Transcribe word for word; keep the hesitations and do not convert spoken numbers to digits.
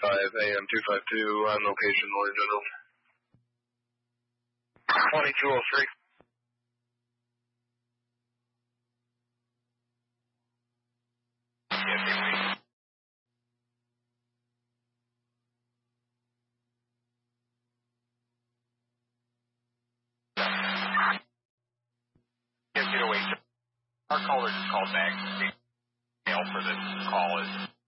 five A M two five two on location, Northern General. twenty-two oh three. Our caller just called back. The detail for this call is